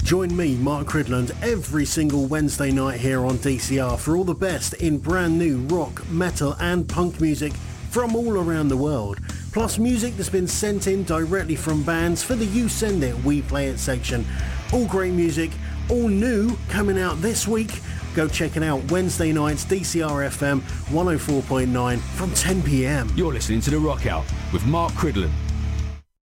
Join me, Mark Cridland, every single Wednesday night here on DCR for all the best in brand new rock, metal and punk music from all around the world. Plus music that's been sent in directly from bands for the You Send It, We Play It section. All great music, all new, coming out this week. Go check it out Wednesday nights, DCR FM 104.9 from 10 p.m. You're listening to The Rock Out with Mark Cridland.